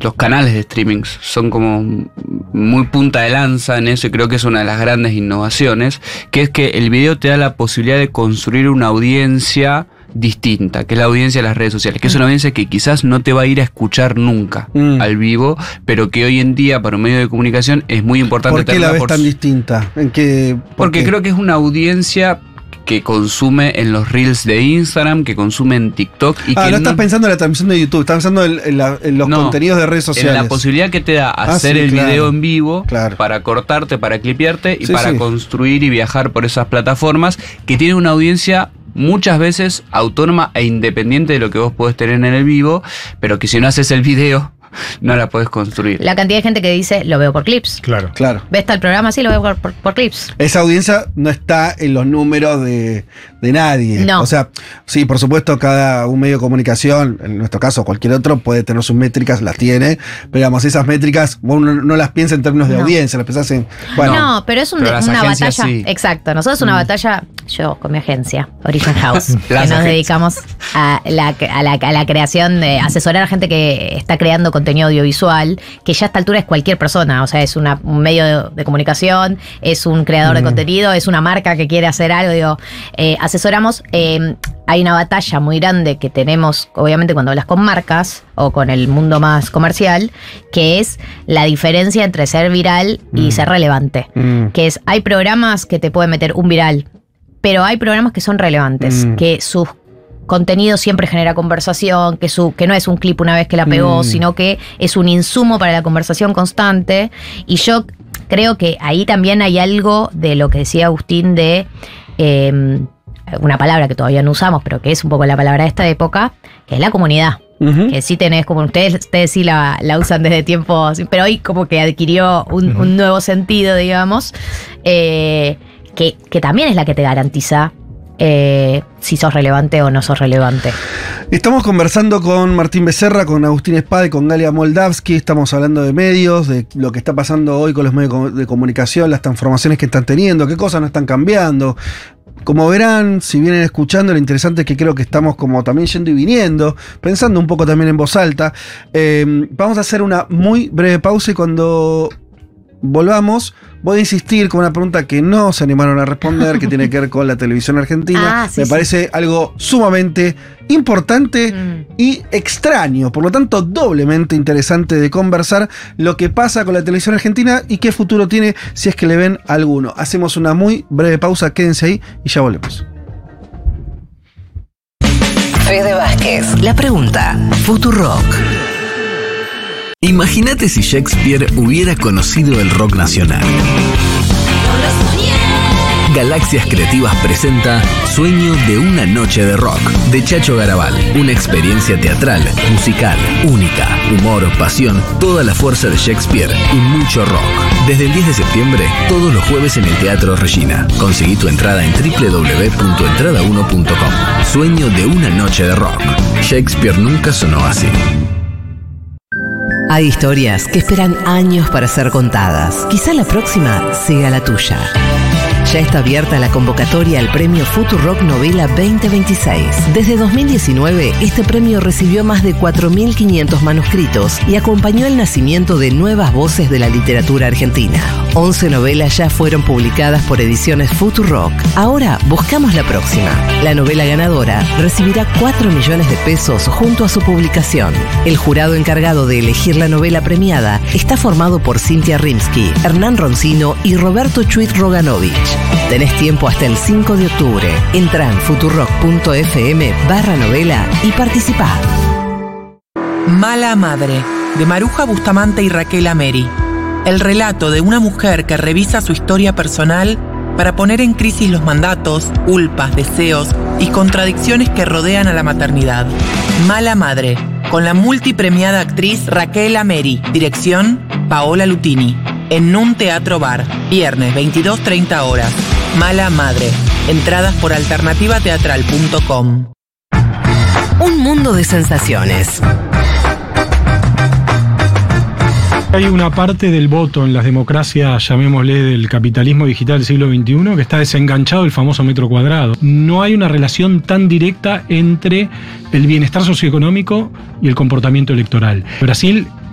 los canales de streaming son como muy punta de lanza en eso, y creo que es una de las grandes innovaciones, que es que el video te da la posibilidad de construir una audiencia distinta, que es la audiencia de las redes sociales, que es una audiencia que quizás no te va a ir a escuchar nunca al vivo, pero que hoy en día para un medio de comunicación es muy importante. ¿Por qué la ves tan distinta? Porque creo que es una audiencia que consume en los reels de Instagram, que consume en TikTok. Y que no estás pensando en la transmisión de YouTube, estás pensando en los contenidos de redes sociales. En la posibilidad que te da hacer el video en vivo, para cortarte, para clipearte y para construir y viajar por esas plataformas, que tiene una audiencia muchas veces autónoma e independiente de lo que vos podés tener en el vivo, pero que si no haces el video, no la podés construir. La cantidad de gente que dice, lo veo por clips. Claro. ¿Ves tal programa? Sí, lo veo por clips. Esa audiencia no está en los números de nadie. No. O sea, sí, por supuesto, un medio de comunicación, en nuestro caso cualquier otro, puede tener sus métricas, las tiene, pero digamos, esas métricas, uno no las piensa en términos de audiencia, las pensás en... Bueno, no, pero es una batalla. Sí. Exacto. Nosotros una batalla, yo con mi agencia, Origin House, que nos dedicamos a la creación de asesorar a gente que está creando contenido audiovisual, que ya a esta altura es cualquier persona, o sea, es un medio de comunicación, es un creador de contenido, es una marca que quiere hacer algo, digo, asesoramos, hay una batalla muy grande que tenemos, obviamente, cuando hablas con marcas o con el mundo más comercial, que es la diferencia entre ser viral y ser relevante, que es, hay programas que te pueden meter un viral, pero hay programas que son relevantes, que sus contenido siempre genera conversación, que no es un clip una vez que la pegó, sino que es un insumo para la conversación constante. Y yo creo que ahí también hay algo de lo que decía Agustín de una palabra que todavía no usamos, pero que es un poco la palabra de esta época, que es la comunidad. Que sí tenés, como ustedes sí la usan desde tiempos, pero hoy como que adquirió un nuevo sentido, digamos, que también es la que te garantiza si sos relevante o no sos relevante. Estamos conversando con Martín Becerra, con Agustín Spade, con Galia Moldavsky. Estamos hablando de medios, de lo que está pasando hoy con los medios de comunicación, las transformaciones que están teniendo, qué cosas no están cambiando. Como verán, si vienen escuchando, lo interesante es que creo que estamos como también yendo y viniendo, pensando un poco también en voz alta. Vamos a hacer una muy breve pausa y cuando volvamos, voy a insistir con una pregunta que no se animaron a responder, que tiene que ver con la televisión argentina. Me parece algo sumamente importante y extraño, por lo tanto doblemente interesante de conversar lo que pasa con la televisión argentina y qué futuro tiene si es que le ven alguno. Hacemos una muy breve pausa, quédense ahí y ya volvemos. Fede Vázquez, la pregunta, Futurock. Imagínate si Shakespeare hubiera conocido el rock nacional. Galaxias Creativas presenta Sueño de una noche de rock, de Chacho Garabal. Una experiencia teatral, musical, única, humor, pasión, toda la fuerza de Shakespeare y mucho rock. Desde el 10 de septiembre, todos los jueves en el Teatro Regina. Conseguí tu entrada en www.entrada1.com. Sueño de una noche de rock. Shakespeare nunca sonó así. Hay historias que esperan años para ser contadas. Quizá la próxima sea la tuya. Ya está abierta la convocatoria al premio Futurock Novela 2026. Desde 2019, este premio recibió más de 4.500 manuscritos y acompañó el nacimiento de nuevas voces de la literatura argentina. 11 novelas ya fueron publicadas por Ediciones Futurock. Ahora buscamos la próxima. La novela ganadora recibirá 4 millones de pesos junto a su publicación. El jurado encargado de elegir la novela premiada está formado por Cintia Rimsky, Hernán Roncino y Roberto Chuit Roganovich. Tenés tiempo hasta el 5 de octubre. Entra en futurock.fm/novela y participá. Mala Madre, de Maruja Bustamante y Raquel Ameri. El relato de una mujer que revisa su historia personal para poner en crisis los mandatos, culpas, deseos y contradicciones que rodean a la maternidad. Mala Madre, con la multipremiada actriz Raquel Ameri. Dirección, Paola Lutini. En un teatro bar, viernes 22:30 horas. Mala Madre. Entradas por alternativateatral.com. Un mundo de sensaciones. Hay una parte del voto en las democracias, llamémosle del capitalismo digital del siglo XXI, que está desenganchado del famoso metro cuadrado. No hay una relación tan directa entre el bienestar socioeconómico y el comportamiento electoral. Brasil